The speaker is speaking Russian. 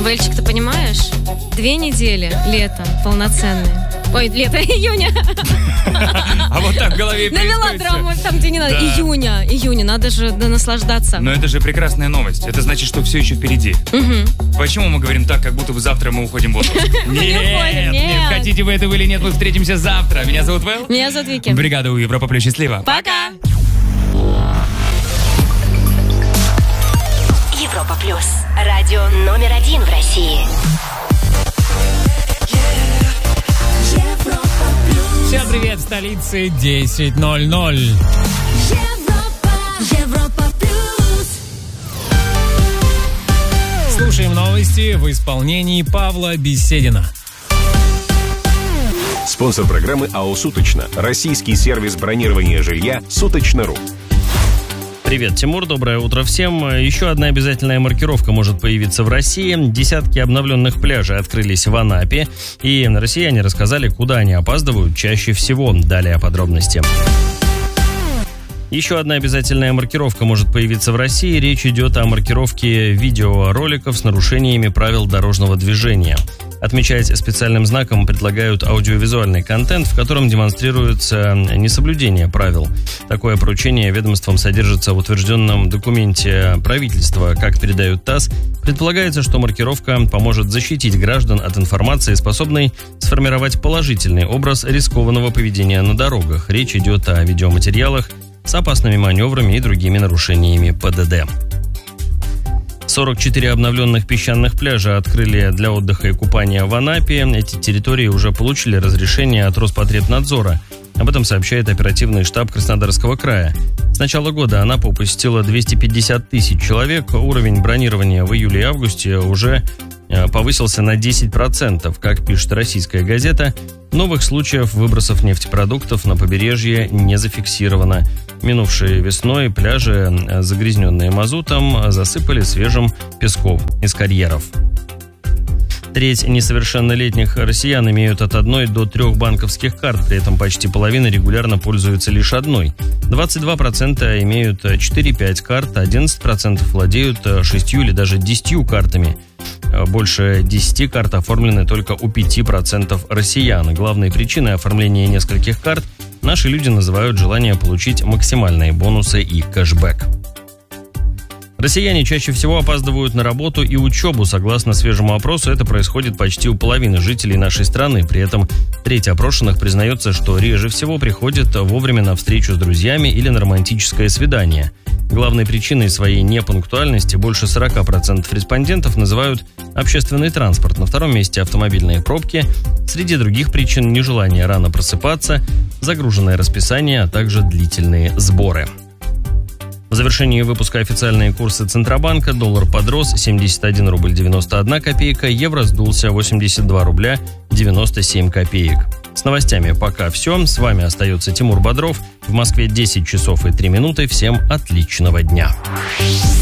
Вэльчик, ты понимаешь? 2 недели лета полноценные. Ой, лето, июня. А вот так в голове навела драму там, где не надо. Июня, надо же наслаждаться. Но это же прекрасная новость. Это значит, что все еще впереди. Почему мы говорим так, как будто бы завтра мы уходим в отпуск? Нет, хотите вы этого или нет, мы встретимся завтра. Меня зовут Вэл. Меня зовут Вики. Бригада У Европа Плюс. Счастливо. Пока. Европа Плюс. Радио номер 1 в России. Всем привет, в столице 10:00. Европа Плюс. Слушаем новости в исполнении Павла Беседина. Спонсор программы АО «Суточно». Российский сервис бронирования жилья «Суточно.ру». Привет, Тимур, доброе утро всем. Еще одна обязательная маркировка может появиться в России. Десятки обновленных пляжей открылись в Анапе, и россияне рассказали, куда они опаздывают чаще всего. Далее подробности. Еще одна обязательная маркировка может появиться в России. Речь идет о маркировке видеороликов с нарушениями правил дорожного движения. Отмечать специальным знаком предлагают аудиовизуальный контент, в котором демонстрируется несоблюдение правил. Такое поручение ведомством содержится в утвержденном документе правительства. Как передают ТАСС, предполагается, что маркировка поможет защитить граждан от информации, способной сформировать положительный образ рискованного поведения на дорогах. Речь идет о видеоматериалах с опасными маневрами и другими нарушениями ПДД. 44 обновленных песчаных пляжа открыли для отдыха и купания в Анапе. Эти территории уже получили разрешение от Роспотребнадзора. Об этом сообщает оперативный штаб Краснодарского края. С начала года Анапа упустила 250 тысяч человек. Уровень бронирования в июле и августе уже повысился на 10%. Как пишет российская газета, новых случаев выбросов нефтепродуктов на побережье не зафиксировано. Минувшей весной пляжи, загрязненные мазутом, засыпали свежим песком из карьеров. Треть несовершеннолетних россиян имеют от 1 до 3 банковских карт, при этом почти половина регулярно пользуются лишь одной. 22% имеют 4-5 карт, 11% владеют 6 или даже 10 картами. Больше 10 карт оформлены только у 5% россиян. Главной причиной оформления нескольких карт наши люди называют желание получить максимальные бонусы и кэшбэк. Россияне чаще всего опаздывают на работу и учебу. Согласно свежему опросу, это происходит почти у половины жителей нашей страны. При этом треть опрошенных признается, что реже всего приходят вовремя на встречу с друзьями или на романтическое свидание. Главной причиной своей непунктуальности больше 40% респондентов называют общественный транспорт. На втором месте автомобильные пробки. Среди других причин нежелание рано просыпаться, загруженное расписание, а также длительные сборы. В завершении выпуска официальные курсы Центробанка. Доллар подрос 71 рубль 91 копейка, евро сдулся 82 рубля 97 копеек. С новостями пока все. С вами остается Тимур Бодров. В Москве 10 часов и 3 минуты. Всем отличного дня.